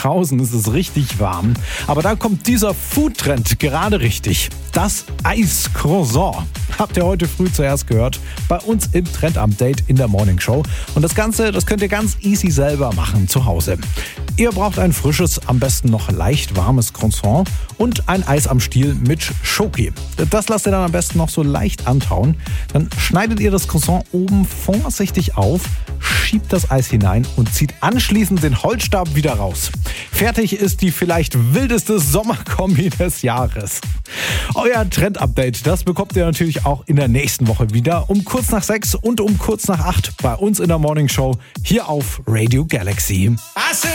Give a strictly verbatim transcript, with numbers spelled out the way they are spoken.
Draußen ist es richtig warm. Aber da kommt dieser Foodtrend gerade richtig. Das Eis-Croissant. Habt ihr heute früh zuerst gehört. Bei uns im Trend-Update in der Morning Show. Und das Ganze, das könnt ihr ganz easy selber machen zu Hause. Ihr braucht ein frisches, am besten noch leicht warmes Croissant und ein Eis am Stiel mit Schoki. Das lasst ihr dann am besten noch so leicht antauen. Dann schneidet ihr das Croissant oben vorsichtig auf, schiebt das Eis hinein und zieht anschließend den Holzstab wieder raus. Fertig ist die vielleicht wildeste Sommerkombi des Jahres. Euer Trend-Update, das bekommt ihr natürlich auch in der nächsten Woche wieder um kurz nach sechs und um kurz nach acht bei uns in der Morning Show hier auf Radio Galaxy.